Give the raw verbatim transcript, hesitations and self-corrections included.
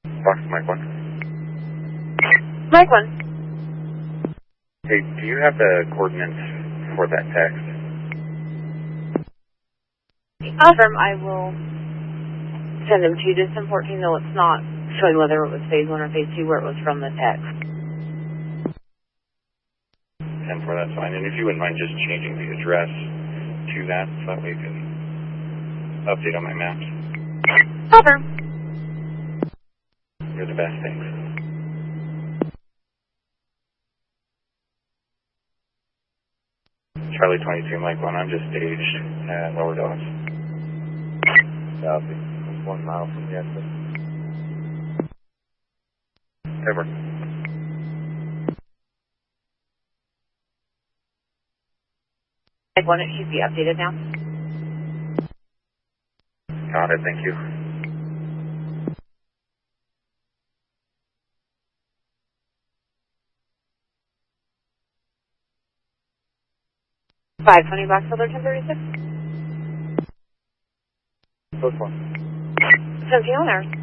Box Mike one. Mike one. Hey, do you have the coordinates for that text? Affirm, I will send them to you. Just unfortunately, though, it's not showing whether it was phase one or phase two, where it was from the text. ten four, that's fine. And if you wouldn't mind just changing the address to that, so that way you can update on my maps. Affirm. You're the best, thanks. Charlie twenty-two, Mike one, I'm just staged at Lower Dallas. Copy. One mile from the exit. Over. Mike one, it should be updated now. Got it, thank you. five twenty Box Builder ten thirty-six. Close one. seventeen on hours.